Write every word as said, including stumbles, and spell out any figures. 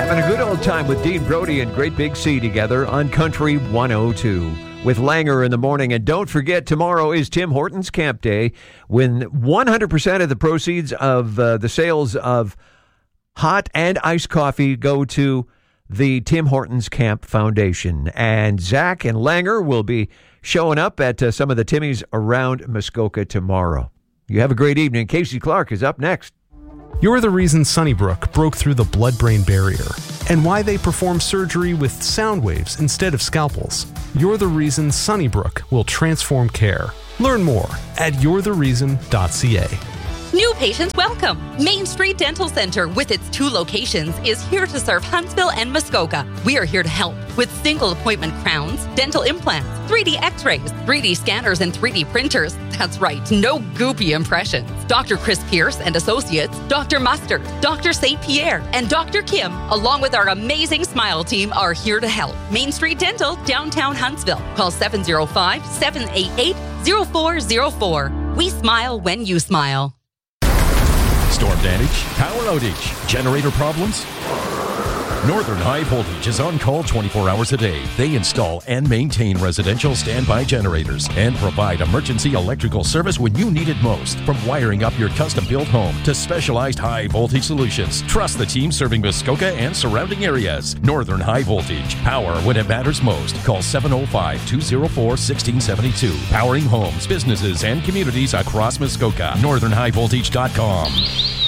Having a good old time with Dean Brody and Great Big C together on Country one oh two with Langer in the morning. And don't forget, tomorrow is Tim Hortons Camp Day, when one hundred percent of the proceeds of uh, the sales of hot and iced coffee go to the Tim Hortons Camp Foundation. And Zach and Langer will be showing up at uh, some of the Timmies around Muskoka tomorrow. You have a great evening. Casey Clark is up next. You're the reason Sunnybrook broke through the blood-brain barrier, and why they perform surgery with sound waves instead of scalpels. You're the reason Sunnybrook will transform care. Learn more at you're the reason dot c a. New patients welcome. Main Street Dental Center, with its two locations, is here to serve Huntsville and Muskoka. We are here to help with single appointment crowns, dental implants, three D x-rays, three D scanners, and three D printers. That's right, no goopy impressions. Doctor Chris Pierce and Associates, Doctor Mustard, Doctor Saint Pierre, and Doctor Kim, along with our amazing Smile team, are here to help. Main Street Dental, downtown Huntsville. Call seven oh five, seven eight eight, oh four oh four. We smile when you smile. Storm damage, power outage, generator problems? Northern High Voltage is on call twenty-four hours a day. They install and maintain residential standby generators and provide emergency electrical service when you need it most. From wiring up your custom-built home to specialized high-voltage solutions, trust the team serving Muskoka and surrounding areas. Northern High Voltage. Power when it matters most. Call seven oh five, two oh four, one six seven two. Powering homes, businesses, and communities across Muskoka. northern high voltage dot com.